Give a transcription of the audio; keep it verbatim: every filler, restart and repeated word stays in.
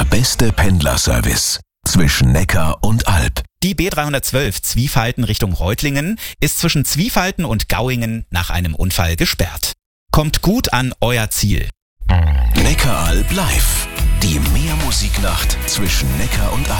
Der beste Pendlerservice zwischen Neckar und Alb. Die B dreihundertzwölf Zwiefalten Richtung Reutlingen ist zwischen Zwiefalten und Gauingen nach einem Unfall gesperrt. Kommt gut an euer Ziel. Neckaralb live. Die Mehrmusiknacht zwischen Neckar und Alb.